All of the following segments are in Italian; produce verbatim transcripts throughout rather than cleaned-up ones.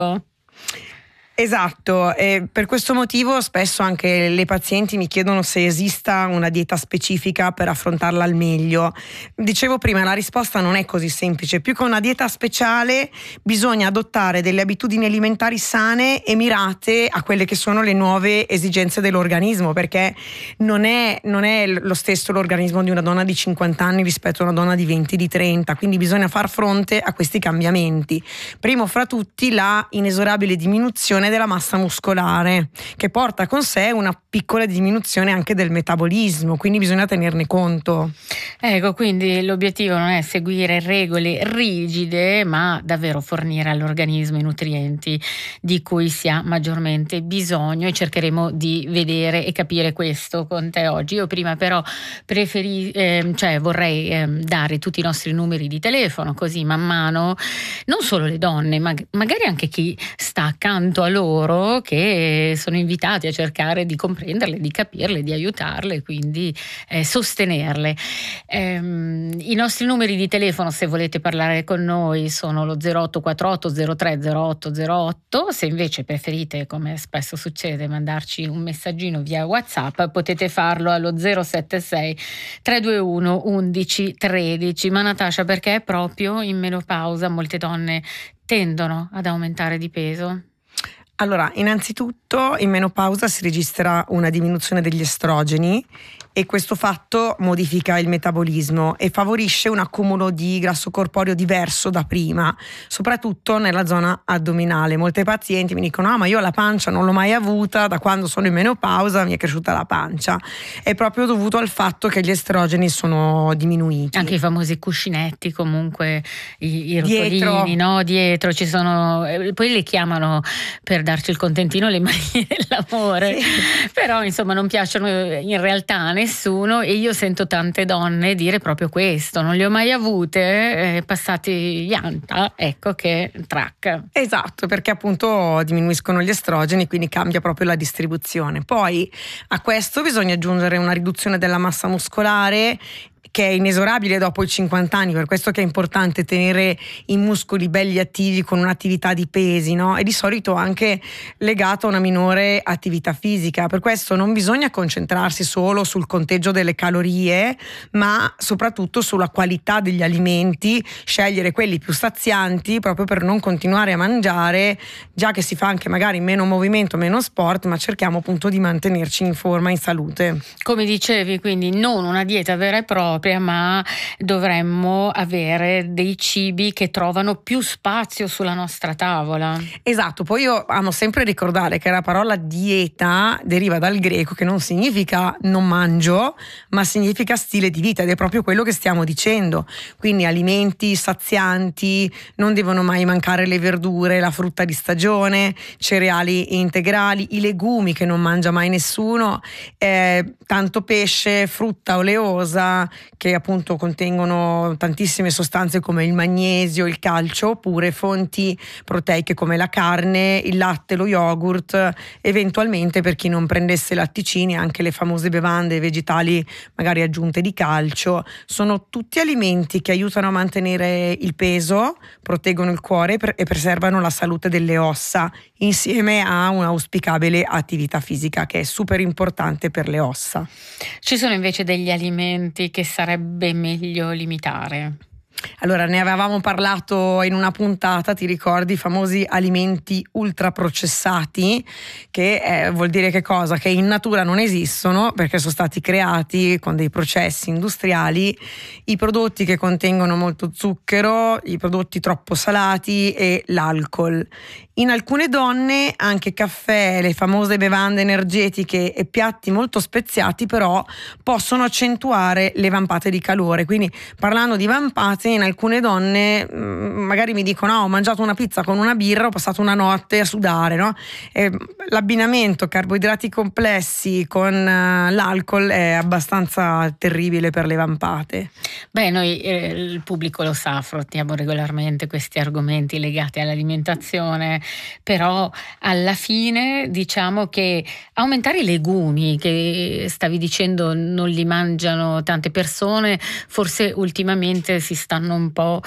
Esatto, e per questo motivo spesso anche le pazienti mi chiedono se esista una dieta specifica per affrontarla al meglio. Dicevo prima, la risposta non è così semplice. Più che una dieta speciale bisogna adottare delle abitudini alimentari sane e mirate a quelle che sono le nuove esigenze dell'organismo, perché non è, non è lo stesso l'organismo di una donna di cinquanta anni rispetto a una donna di venti, di trenta, quindi bisogna far fronte a questi cambiamenti. Primo fra tutti la inesorabile diminuzione della massa muscolare, che porta con sé una piccola diminuzione anche del metabolismo, quindi bisogna tenerne conto. Ecco, quindi l'obiettivo non è seguire regole rigide, ma davvero fornire all'organismo i nutrienti di cui si ha maggiormente bisogno, e cercheremo di vedere e capire questo con te oggi. Io prima però preferi, eh, cioè vorrei eh, dare tutti i nostri numeri di telefono, così man mano non solo le donne, ma magari anche chi sta accanto a loro, che sono invitati a cercare di comprenderle, di capirle, di aiutarle, quindi eh, sostenerle. Ehm, i nostri numeri di telefono, se volete parlare con noi, sono lo zero otto quattro otto zero tre zero otto zero otto. Se invece preferite, come spesso succede, mandarci un messaggino via WhatsApp, potete farlo allo zero sette sei tre due uno undici tredici. Ma Natascia, perché proprio in menopausa molte donne tendono ad aumentare di peso? Allora, innanzitutto in menopausa si registra una diminuzione degli estrogeni e questo fatto modifica il metabolismo e favorisce un accumulo di grasso corporeo diverso da prima, soprattutto nella zona addominale. Molte pazienti mi dicono: ah, ma io la pancia non l'ho mai avuta, da quando sono in menopausa mi è cresciuta la pancia. È proprio dovuto al fatto che gli estrogeni sono diminuiti. Anche i famosi cuscinetti, comunque i, i rotolini, dietro. No? Dietro ci sono, poi le chiamano, per darci il contentino, le manine dell'amore, sì. Però insomma non piacciono in realtà nessuno, e io sento tante donne dire proprio questo: non le ho mai avute, eh, passati gli anni, ecco che track. Esatto, perché appunto diminuiscono gli estrogeni, quindi cambia proprio la distribuzione. Poi a questo bisogna aggiungere una riduzione della massa muscolare, che è inesorabile dopo i cinquanta anni, per questo che è importante tenere i muscoli belli attivi con un'attività di pesi, no? E di solito anche legato a una minore attività fisica. Per questo non bisogna concentrarsi solo sul conteggio delle calorie, ma soprattutto sulla qualità degli alimenti, scegliere quelli più sazianti proprio per non continuare a mangiare, già che si fa anche magari meno movimento, meno sport, ma cerchiamo appunto di mantenerci in forma, in salute. Come dicevi, quindi non una dieta vera e propria, ma dovremmo avere dei cibi che trovano più spazio sulla nostra tavola. Esatto, poi io amo sempre ricordare che la parola dieta deriva dal greco, che non significa non mangio, ma significa stile di vita, ed è proprio quello che stiamo dicendo. Quindi alimenti sazianti, non devono mai mancare le verdure, la frutta di stagione, cereali integrali, i legumi che non mangia mai nessuno, eh, tanto pesce, frutta oleosa, che appunto contengono tantissime sostanze come il magnesio, il calcio, oppure fonti proteiche come la carne, il latte, lo yogurt, eventualmente, per chi non prendesse latticini, anche le famose bevande vegetali magari aggiunte di calcio. Sono tutti alimenti che aiutano a mantenere il peso, proteggono il cuore e preservano la salute delle ossa, insieme a un'auspicabile attività fisica, che è super importante per le ossa. Ci sono invece degli alimenti che sarebbe meglio limitare? Allora, ne avevamo parlato in una puntata, ti ricordi, i famosi alimenti ultraprocessati, che eh, vuol dire che cosa? Che in natura non esistono, perché sono stati creati con dei processi industriali, i prodotti che contengono molto zucchero, i prodotti troppo salati e l'alcol. In alcune donne anche caffè, le famose bevande energetiche e piatti molto speziati però possono accentuare le vampate di calore. Quindi, parlando di vampate, in alcune donne mh, magari mi dicono: no, ho mangiato una pizza con una birra, ho passato una notte a sudare, no? E l'abbinamento carboidrati complessi con uh, l'alcol è abbastanza terribile per le vampate. Beh, noi eh, il pubblico lo sa, affrontiamo regolarmente questi argomenti legati all'alimentazione però alla fine diciamo che aumentare i legumi, che stavi dicendo non li mangiano tante persone, forse ultimamente si stanno un po'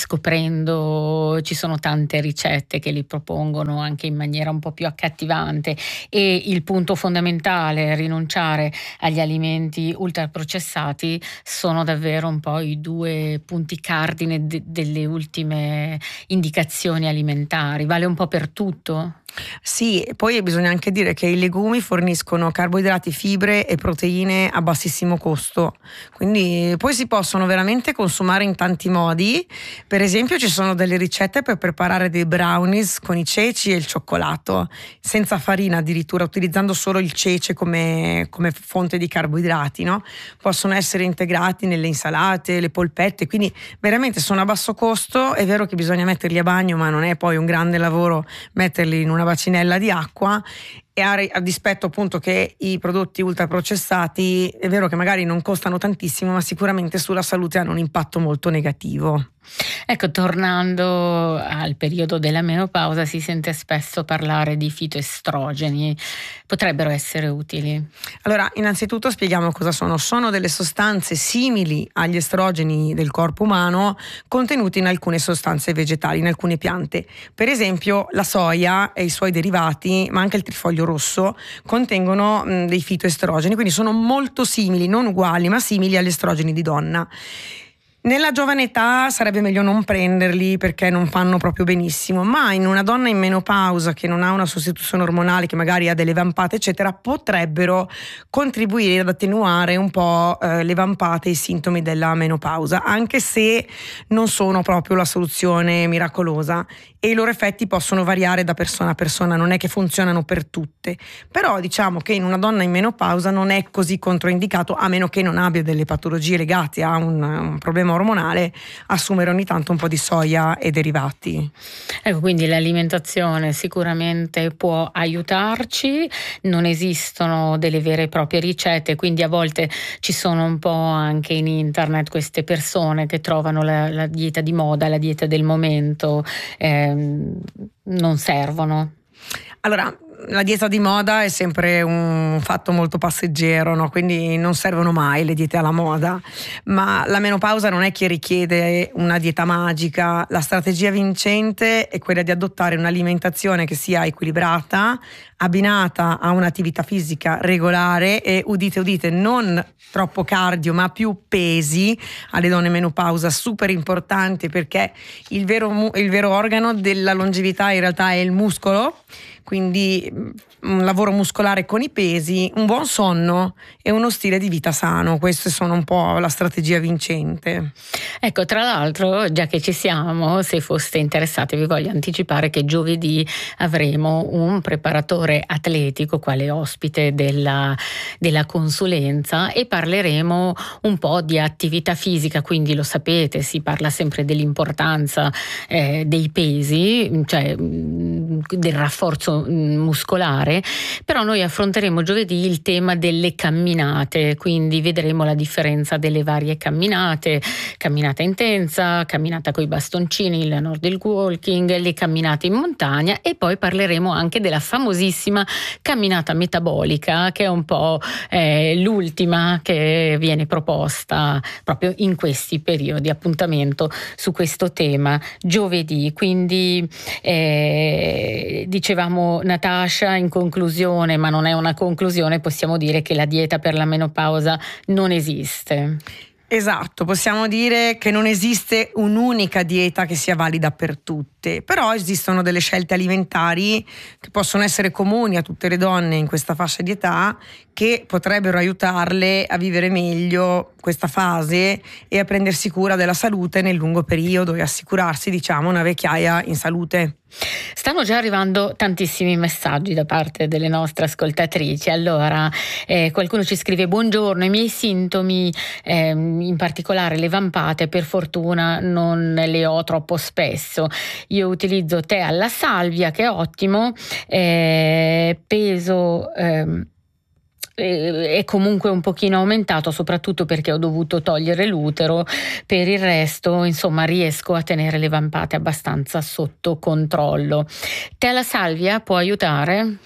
riscoprendo, ci sono tante ricette che li propongono anche in maniera un po' più accattivante, e il punto fondamentale, rinunciare agli alimenti ultraprocessati, sono davvero un po' i due punti cardine de- delle ultime indicazioni alimentari. Vale un po' per tutto? Sì, poi bisogna anche dire che i legumi forniscono carboidrati, fibre e proteine a bassissimo costo, quindi poi si possono veramente consumare in tanti modi. Per esempio ci sono delle ricette per preparare dei brownies con i ceci e il cioccolato, senza farina addirittura, utilizzando solo il cece come, come fonte di carboidrati, no? Possono essere integrati nelle insalate, le polpette, quindi veramente sono a basso costo. È vero che bisogna metterli a bagno, ma non è poi un grande lavoro metterli in una bacinella di acqua, e a, a dispetto appunto che i prodotti ultraprocessati è vero che magari non costano tantissimo, ma sicuramente sulla salute hanno un impatto molto negativo. Ecco, tornando al periodo della menopausa, si sente spesso parlare di fitoestrogeni, potrebbero essere utili? Allora, innanzitutto spieghiamo cosa sono. Sono delle sostanze simili agli estrogeni del corpo umano, contenuti in alcune sostanze vegetali, in alcune piante. Per esempio la soia e i suoi derivati, ma anche il trifoglio rosso, contengono mh, dei fitoestrogeni, quindi sono molto simili, non uguali, ma simili agli estrogeni di donna. Nella giovane età sarebbe meglio non prenderli perché non fanno proprio benissimo, ma in una donna in menopausa che non ha una sostituzione ormonale, che magari ha delle vampate eccetera, potrebbero contribuire ad attenuare un po' eh, le vampate e i sintomi della menopausa, anche se non sono proprio la soluzione miracolosa, e i loro effetti possono variare da persona a persona, non è che funzionano per tutte. Però diciamo che in una donna in menopausa non è così controindicato, a meno che non abbia delle patologie legate a un, un problema ormonale, assumere ogni tanto un po' di soia e derivati. Ecco, quindi l'alimentazione sicuramente può aiutarci, non esistono delle vere e proprie ricette, quindi a volte ci sono un po' anche in internet queste persone che trovano la, la dieta di moda, la dieta del momento, ehm, non servono. Allora, la dieta di moda è sempre un fatto molto passeggero, no? Quindi non servono mai le diete alla moda, ma la menopausa non è che richiede una dieta magica. La strategia vincente è quella di adottare un'alimentazione che sia equilibrata, abbinata a un'attività fisica regolare e, udite udite, non troppo cardio ma più pesi. Alle donne in menopausa super importante, perché il vero, il vero organo della longevità in realtà è il muscolo, quindi un lavoro muscolare con i pesi, un buon sonno e uno stile di vita sano. Queste sono un po' la strategia vincente. Ecco, tra l'altro, già che ci siamo, se foste interessati, vi voglio anticipare che giovedì avremo un preparatore atletico quale ospite della, della consulenza, e parleremo un po' di attività fisica. Quindi lo sapete, si parla sempre dell'importanza eh, dei pesi, cioè del rafforzo muscolare, però noi affronteremo giovedì il tema delle camminate, quindi vedremo la differenza delle varie camminate, camminata intensa, camminata coi bastoncini, il Nordic walking, le camminate in montagna, e poi parleremo anche della famosissima camminata metabolica, che è un po' eh, l'ultima che viene proposta proprio in questi periodi. Appuntamento su questo tema giovedì, quindi eh, dicevamo, Natascia, in conclusione, ma non è una conclusione, possiamo dire che la dieta per la menopausa non esiste. Esatto, possiamo dire che non esiste un'unica dieta che sia valida per tutte, però esistono delle scelte alimentari che possono essere comuni a tutte le donne in questa fascia di età, che potrebbero aiutarle a vivere meglio questa fase e a prendersi cura della salute nel lungo periodo e assicurarsi, diciamo, una vecchiaia in salute. Stanno già arrivando tantissimi messaggi da parte delle nostre ascoltatrici. Allora, eh, qualcuno ci scrive: buongiorno, i miei sintomi, eh, in particolare le vampate, per fortuna non le ho troppo spesso. Io utilizzo tè alla salvia, che è ottimo, eh, peso... Eh, è comunque un pochino aumentato, soprattutto perché ho dovuto togliere l'utero. Per il resto, insomma, riesco a tenere le vampate abbastanza sotto controllo. Te la salvia può aiutare?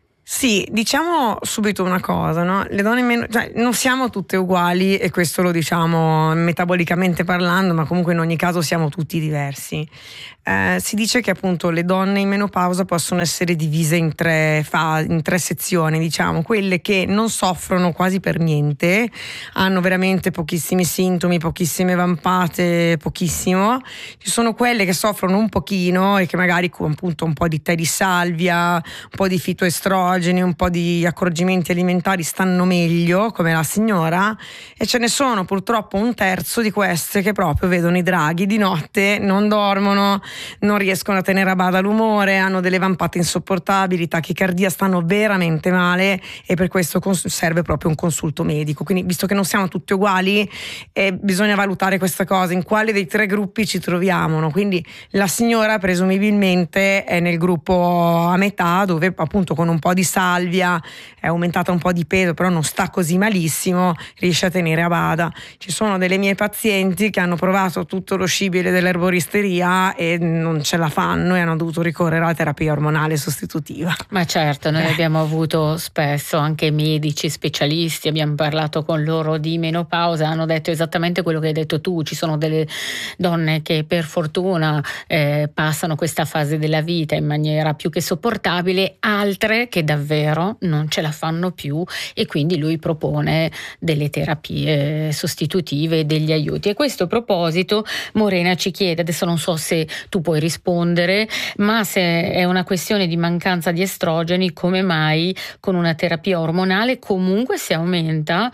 Sì, diciamo subito una cosa, no? Le donne meno, cioè, non siamo tutte uguali, e questo lo diciamo metabolicamente parlando, ma comunque in ogni caso siamo tutti diversi. Eh, si dice che appunto le donne in menopausa possono essere divise in tre fasi, in tre sezioni, diciamo, quelle che non soffrono quasi per niente, hanno veramente pochissimi sintomi, pochissime vampate, pochissimo. Ci sono quelle che soffrono un pochino e che magari con appunto un po' di tè di salvia, un po' di fitoestrogeni, un po' di accorgimenti alimentari stanno meglio, come la signora, e ce ne sono purtroppo un terzo di queste che proprio vedono i draghi di notte, non dormono, non riescono a tenere a bada l'umore, hanno delle vampate insopportabili, tachicardia, stanno veramente male, e per questo cons- serve proprio un consulto medico. Quindi, visto che non siamo tutti uguali, eh, bisogna valutare questa cosa, in quale dei tre gruppi ci troviamo, no? Quindi la signora presumibilmente è nel gruppo a metà, dove appunto con un po' di salvia è aumentata un po' di peso, però non sta così malissimo, riesce a tenere a bada. Ci sono delle mie pazienti che hanno provato tutto lo scibile dell'erboristeria e non ce la fanno, e hanno dovuto ricorrere alla terapia ormonale sostitutiva. Ma certo, noi eh. abbiamo avuto spesso anche medici specialisti, abbiamo parlato con loro di menopausa, hanno detto esattamente quello che hai detto tu. Ci sono delle donne che per fortuna eh, passano questa fase della vita in maniera più che sopportabile, altre che davvero non ce la fanno più, e quindi lui propone delle terapie sostitutive, degli aiuti. E a questo proposito Morena ci chiede, adesso non so se tu puoi rispondere, ma se è una questione di mancanza di estrogeni, come mai con una terapia ormonale comunque si aumenta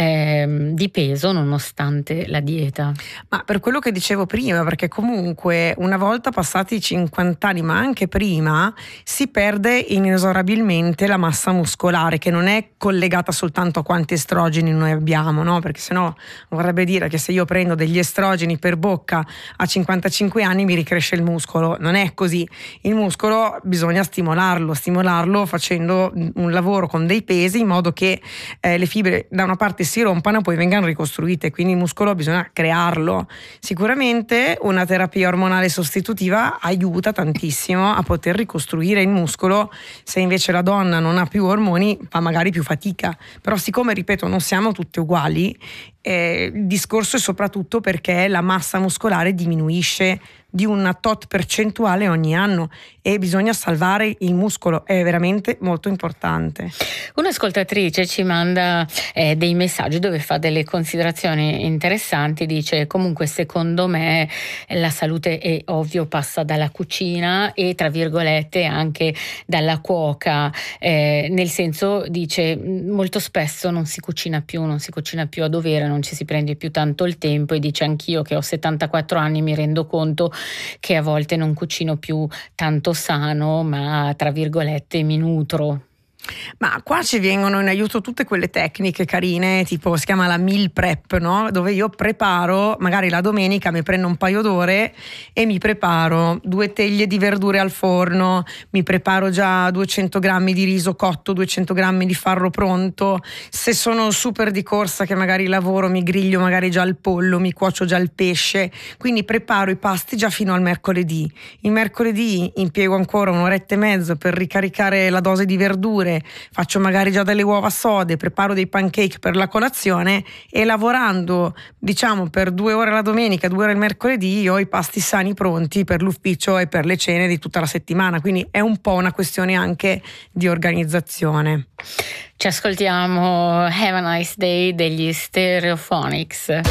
eh, di peso nonostante la dieta? Ma per quello che dicevo prima, perché comunque una volta passati i cinquanta anni, ma anche prima, si perde inesorabilmente la massa muscolare, che non è collegata soltanto a quanti estrogeni noi abbiamo, no? Perché sennò vorrebbe dire che se io prendo degli estrogeni per bocca a cinquantacinque anni mi ricresce il muscolo. Non è così. Il muscolo bisogna stimolarlo, stimolarlo facendo un lavoro con dei pesi, in modo che eh, le fibre da una parte si rompano e poi vengano ricostruite. Quindi il muscolo bisogna crearlo. Sicuramente una terapia ormonale sostitutiva aiuta tantissimo a poter ricostruire il muscolo. Se invece la donna non ha più ormoni, fa magari più fatica. Però siccome, ripeto, non siamo tutte uguali, eh, il discorso è soprattutto perché la massa muscolare diminuisce di una tot percentuale ogni anno, e bisogna salvare il muscolo, è veramente molto importante. Un'ascoltatrice ci manda eh, dei messaggi dove fa delle considerazioni interessanti, dice: comunque secondo me la salute è ovvio passa dalla cucina e tra virgolette anche dalla cuoca, eh, nel senso, dice, molto spesso non si cucina più, non si cucina più a dovere, non ci si prende più tanto il tempo, e dice: anch'io che ho settantaquattro anni mi rendo conto che a volte non cucino più tanto sano, ma tra virgolette mi nutro. Ma qua ci vengono in aiuto tutte quelle tecniche carine, tipo si chiama la meal prep, no? Dove io preparo, magari la domenica mi prendo un paio d'ore e mi preparo due teglie di verdure al forno, mi preparo già duecento grammi di riso cotto, duecento grammi di farro pronto. Se sono super di corsa, che magari lavoro, mi griglio magari già il pollo, mi cuocio già il pesce, quindi preparo i pasti già fino al mercoledì. Il mercoledì impiego ancora un'oretta e mezzo per ricaricare la dose di verdure, faccio magari già delle uova sode, preparo dei pancake per la colazione, e lavorando diciamo per due ore la domenica, due ore il mercoledì, ho i pasti sani pronti per l'ufficio e per le cene di tutta la settimana. Quindi è un po' una questione anche di organizzazione. Ci ascoltiamo Have a Nice Day degli Stereophonics.